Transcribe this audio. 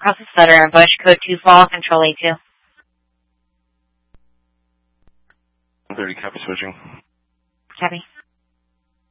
Crossing Sutter and Bush, code 2 fall, control A2. 30, copy switching. Copy.